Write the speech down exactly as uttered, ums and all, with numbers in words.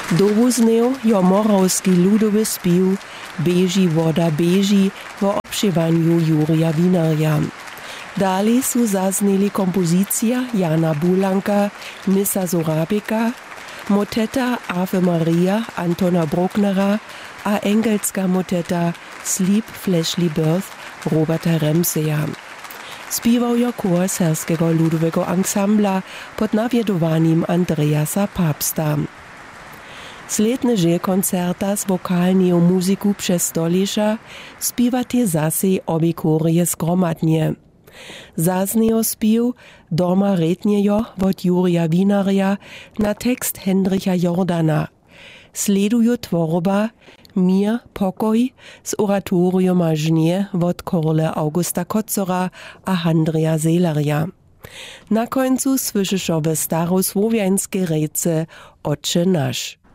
Dowózneł jo morawski ludowy spił Beži woda beži wo obšěwanju Jurija Winarja. Dalej su zazneli kompozicja Jana Bulanka, Misa Zorabika, moteta Ave Maria Antona Brucknera a engelska moteta Sleep Fleshly Birth Roberta Ramseya. Śpiewał jo chór Serskiego ludowego ansambla pod nawiedowaniem Andreasa Papsta. Sledne koncerta z wokalneju muziku przez stoliša śpiewate zase obie chórie zgromadnie. Zaznejo spiew Doma redniejo wot Jurija Winarja na tekst Hendricha Jordana. Sleduju tworba Mir, pokoj z oratoriuma Žnie wot Korle Augusta Kocora a Handrija Selerja. Na końcu słyszysz we starosłowiańskie rejce Ocze nasz.